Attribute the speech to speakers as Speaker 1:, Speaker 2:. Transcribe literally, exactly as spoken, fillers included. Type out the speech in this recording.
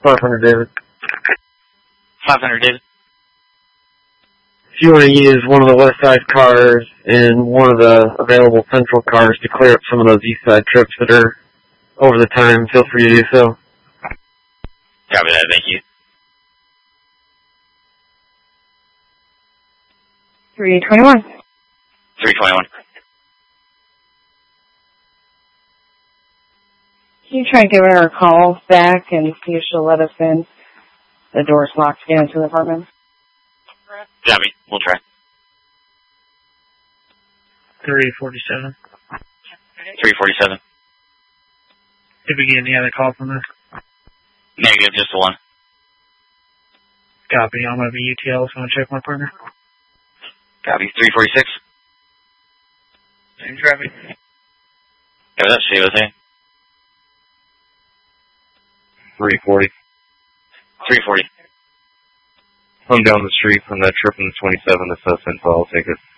Speaker 1: five hundred, David.
Speaker 2: five hundred, David.
Speaker 1: If you want to use one of the west side cars and one of the available central cars to clear up some of those east side trips that are over the time, feel free to do so.
Speaker 2: Copy that, thank you.
Speaker 3: three twenty-one.
Speaker 2: three twenty-one.
Speaker 3: Can you try giving her a call back and see if she'll let us in? The door's locked again to the apartment.
Speaker 2: Copy, we'll try.
Speaker 4: three forty-seven.
Speaker 2: three forty-seven.
Speaker 4: Did we get any other calls on this?
Speaker 2: Negative, just the one.
Speaker 4: Copy. I'm going to be U T L, so I'm going to check my partner.
Speaker 2: Copy, three forty-six.
Speaker 4: Same traffic.
Speaker 2: Copy that, see what I say.
Speaker 5: three forty.
Speaker 2: three forty.
Speaker 5: I'm down the street from that trip in the twenty-seven to South Central. I'll take it.